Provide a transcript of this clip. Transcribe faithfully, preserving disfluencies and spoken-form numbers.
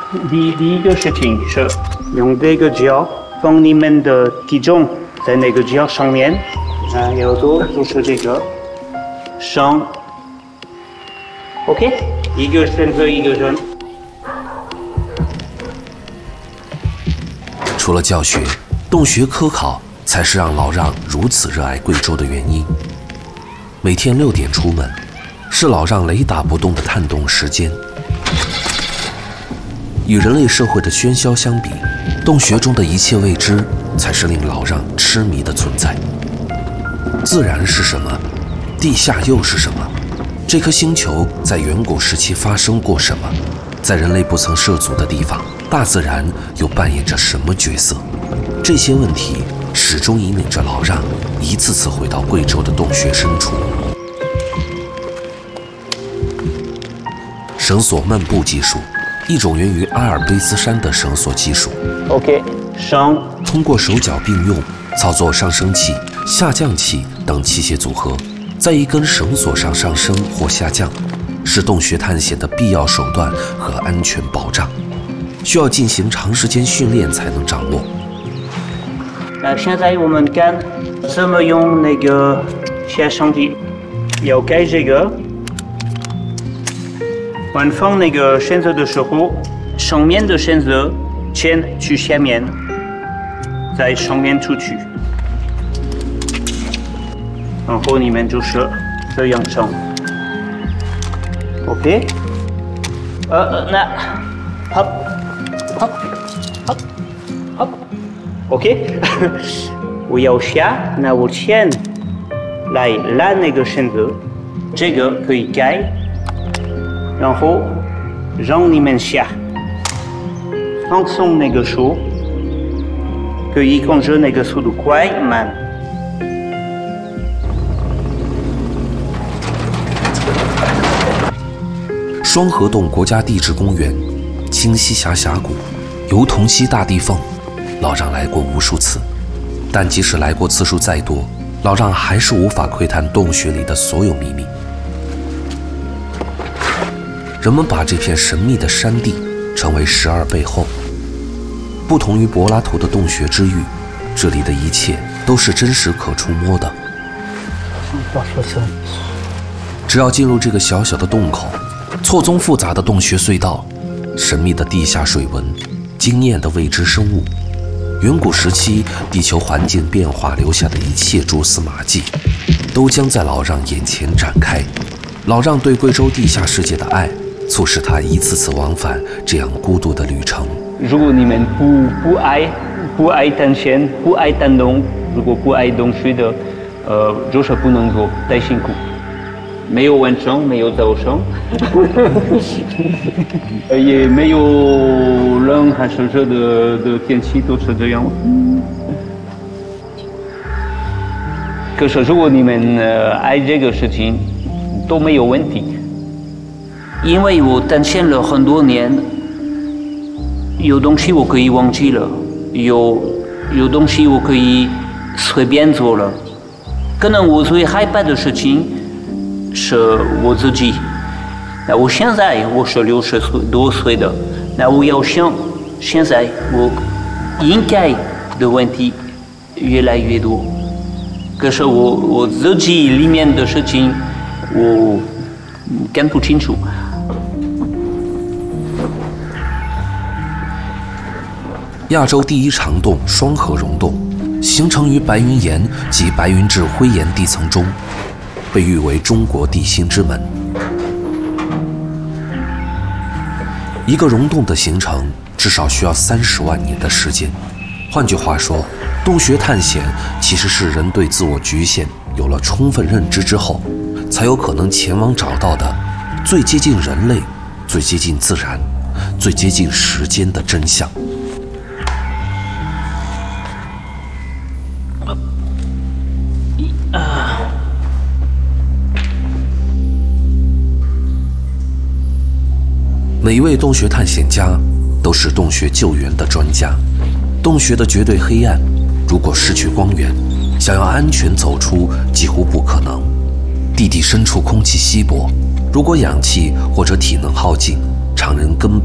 第第一个事情是用这个胶放你们的体重在那个胶上面，然后做就是这个上 ，OK， 一个选择一个人。 除了教学，洞穴科考才是让老让如此热爱贵州的原因。每天六点出门，是老让雷打不动的探洞时间。与人类社会的喧嚣相比，洞穴中的一切未知才是令老让痴迷的存在。自然是什么？地下又是什么？这颗星球在远古时期发生过什么？在人类不曾涉足的地方，大自然又扮演着什么角色？这些问题始终引领着老让一次次回到贵州的洞穴深处。绳索漫步技术，一种源于阿尔卑斯山的绳索技术。 OK， 上通过手脚并用，操作上升器、下降器等器械组合，在一根绳索上上升或下降，是洞穴探险的必要手段和安全保障，需要进行长时间训练才能掌握。 那现在我们看怎么用那个下升器，要改这个。玩放那个绳子的时候，上面的绳子先去下面，再上面出去，然后你们就是这样上。OK， 呃，那，好，好，好，好 ，OK， 我要下，那我先来拉那个绳子，这个可以改。然后让你们下，放松那个手，可以控制那个速度快慢。 双河洞国家地质公园，清溪峡峡谷，油桐溪大地缝，老让来过无数次，但即使来过次数再多，老让还是无法窥探洞穴里的所有秘密。人们把这片神秘的山地称为十二背后。不同于柏拉图的洞穴之域，这里的一切都是真实可触摸的。只要进入这个小小的洞口，错综复杂的洞穴隧道，神秘的地下水纹，惊艳的未知生物，远古时期地球环境变化留下的一切蛛丝马迹，都将在老让眼前展开。老让对贵州地下世界的爱，促使他一次次往返这样孤独的旅程。 如果你们不不爱不爱探险，不爱探洞，如果不爱洞穴的，呃，就是不能做，太辛苦。没有晚上，没有早上，也没有冷还是热的的天气，都是这样。可是如果你们呃爱这个事情，都没有问题。因为我探险了很多年，有东西我可以忘记了，有有东西我可以随便做了。可能我最害怕的事情是我自己。那我现在我是六十多岁的，那我要想现在我应该的问题越来越多。可是我我自己里面的事情我看不清楚。 亚洲第一长洞双河溶洞，形成于白云岩及白云质灰岩地层中，被誉为中国地心之门。一个溶洞的形成至少需要三十万年的时间。换句话说，洞穴探险其实是人对自我局限有了充分认知之后，才有可能前往找到的最接近人类、最接近自然、最接近时间的真相。每一位洞穴探险家都是洞穴救援的专家。洞穴的绝对黑暗，如果失去光源，想要安全走出几乎不可能。地底深处空气稀薄，如果氧气或者体能耗尽，常人根本